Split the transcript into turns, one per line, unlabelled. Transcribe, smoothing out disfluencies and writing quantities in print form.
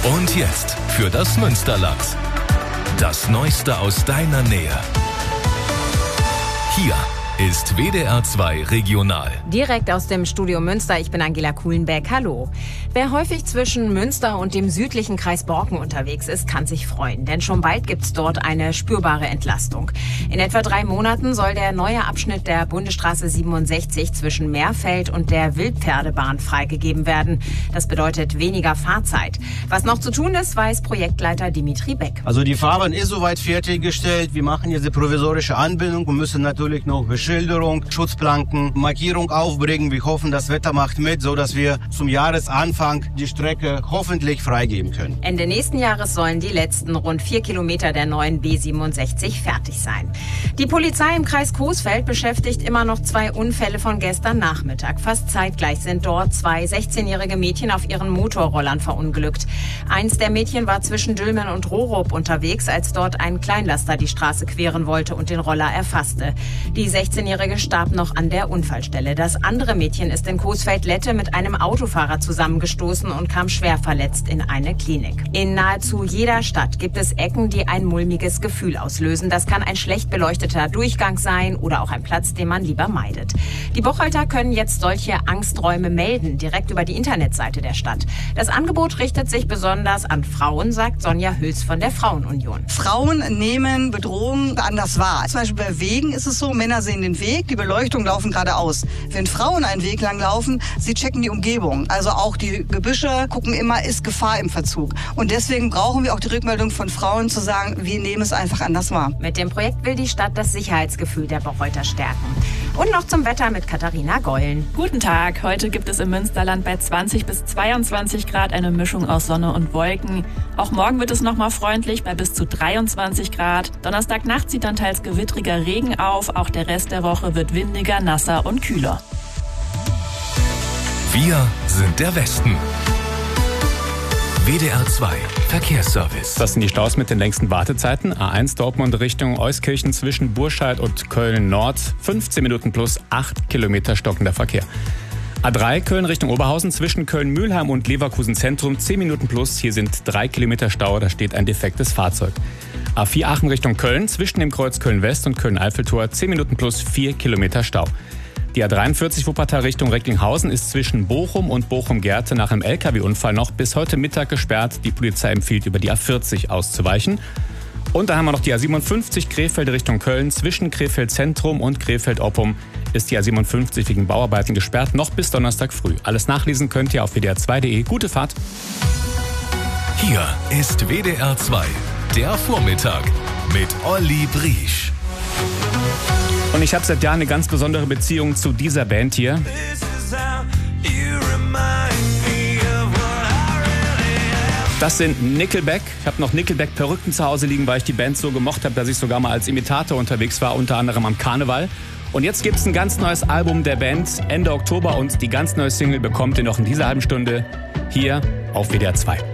Und jetzt für das Münsterland. Das Neueste aus deiner Nähe. Hier ist WDR 2 Regional.
Direkt aus dem Studio Münster, ich bin Angela Kuhlenbeck. Hallo. Wer häufig zwischen Münster und dem südlichen Kreis Borken unterwegs ist, kann sich freuen. Denn schon bald gibt's dort eine spürbare Entlastung. In etwa 3 Monaten soll der neue Abschnitt der Bundesstraße 67 zwischen Meerfeld und der Wildpferdebahn freigegeben werden. Das bedeutet weniger Fahrzeit. Was noch zu tun ist, weiß Projektleiter Dimitri Beck.
Also die Fahrbahn ist soweit fertiggestellt. Wir machen jetzt die provisorische Anbindung und müssen natürlich noch Beschilderung, Schutzplanken, Markierung aufbringen. Wir hoffen, das Wetter macht mit, so dass wir zum Jahresanfang die Strecke hoffentlich freigeben können.
Ende nächsten Jahres sollen die letzten rund 4 Kilometer der neuen B67 fertig sein. Die Polizei im Kreis Coesfeld beschäftigt immer noch 2 Unfälle von gestern Nachmittag. Fast zeitgleich sind dort 2 16-jährige Mädchen auf ihren Motorrollern verunglückt. Eins der Mädchen war zwischen Dülmen und Rohrup unterwegs, als dort ein Kleinlaster die Straße queren wollte und den Roller erfasste. Die 16-jährige starb noch an der Unfallstelle. Das andere Mädchen ist in Coesfeld-Lette mit einem Autofahrer zusammengestoßen und kam schwer verletzt in eine Klinik. In nahezu jeder Stadt gibt es Ecken, die ein mulmiges Gefühl auslösen. Das kann ein schlecht beleuchteter Durchgang sein oder auch ein Platz, den man lieber meidet. Die Buchhalter können jetzt solche Angsträume melden, direkt über die Internetseite der Stadt. Das Angebot richtet sich besonders an Frauen, sagt Sonja Hüls von der Frauenunion.
Frauen nehmen Bedrohungen anders wahr. Zum Beispiel bei Wegen ist es so, Männer sehen den Weg, die Beleuchtung laufen geradeaus. Wenn Frauen einen Weg lang laufen, sie checken die Umgebung. Also auch die Gebüsche gucken immer, ist Gefahr im Verzug. Und deswegen brauchen wir auch die Rückmeldung von Frauen zu sagen, wir nehmen es einfach anders wahr.
Mit dem Projekt will die Stadt das Sicherheitsgefühl der Bocholter stärken. Und noch zum Wetter mit Katharina Gollen.
Guten Tag. Heute gibt es im Münsterland bei 20 bis 22 Grad eine Mischung aus Sonne und Wolken. Auch morgen wird es nochmal freundlich bei bis zu 23 Grad. Donnerstagnacht zieht dann teils gewittriger Regen auf. Auch der Rest der Woche wird windiger, nasser und kühler.
Wir sind der Westen. WDR 2 Verkehrsservice.
Das sind die Staus mit den längsten Wartezeiten. A1 Dortmund Richtung Euskirchen zwischen Burscheid und Köln Nord. 15 Minuten plus 8 Kilometer stockender Verkehr. A3 Köln Richtung Oberhausen zwischen Köln-Mühlheim und Leverkusen Zentrum. 10 Minuten plus. Hier sind 3 Kilometer Stau. Da steht ein defektes Fahrzeug. A4 Aachen Richtung Köln zwischen dem Kreuz Köln-West und Köln-Eiffeltor. 10 Minuten plus 4 Kilometer Stau. Die A43 Wuppertal Richtung Recklinghausen ist zwischen Bochum und Bochum-Gerte nach einem LKW-Unfall noch bis heute Mittag gesperrt. Die Polizei empfiehlt, über die A40 auszuweichen. Und dann haben wir noch die A57 Krefeld Richtung Köln. Zwischen Krefeld Zentrum und Krefeld-Oppum ist die A57 wegen Bauarbeiten gesperrt, noch bis Donnerstag früh. Alles nachlesen könnt ihr auf wdr2.de. Gute Fahrt.
Hier ist WDR 2, der Vormittag mit Olli Briesch.
Und ich habe seit Jahren eine ganz besondere Beziehung zu dieser Band hier. Das sind Nickelback. Ich habe noch Nickelback-Perücken zu Hause liegen, weil ich die Band so gemocht habe, dass ich sogar mal als Imitator unterwegs war, unter anderem am Karneval. Und jetzt gibt es ein ganz neues Album der Band Ende Oktober und die ganz neue Single bekommt ihr noch in dieser halben Stunde hier auf WDR 2.